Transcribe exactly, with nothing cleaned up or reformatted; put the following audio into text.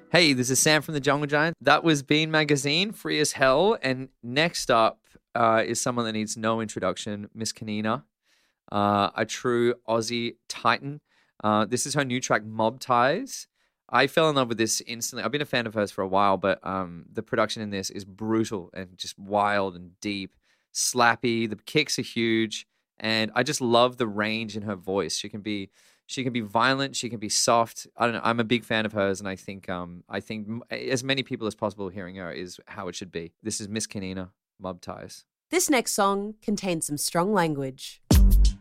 Hey, this is Sam from the Jungle Giant. That was Bean Magazine, Free as Hell. And next up uh, is someone that needs no introduction, Miss Kanina, uh, a true Aussie titan. Uh, this is her new track, Mob Ties. I fell in love with this instantly. I've been a fan of hers for a while, but um, the production in this is brutal and just wild and deep, slappy. The kicks are huge, and I just love the range in her voice. She can be she can be violent, she can be soft. I don't know. I'm a big fan of hers, and I think um, I think m- as many people as possible hearing her is how it should be. This is Miss Kanina, Mob Ties. This next song contains some strong language.